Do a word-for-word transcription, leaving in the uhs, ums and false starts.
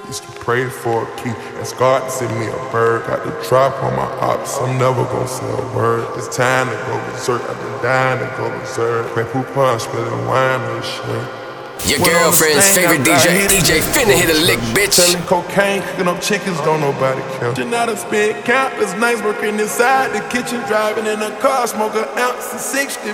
Used to pray for a key, ask God to send me a bird. Got the drop on my ops, I'm never gon' say a word. It's time to go berserk, I've been dying to go berserk. Pray poupon, spilling wine on the shirt. Your girlfriend's favorite D J, D J finna hit a lick, bitch. Selling cocaine, cooking up chickens, don't nobody care. Janata spit countless nights working inside the kitchen, driving in a car, smoke an ounce of sixty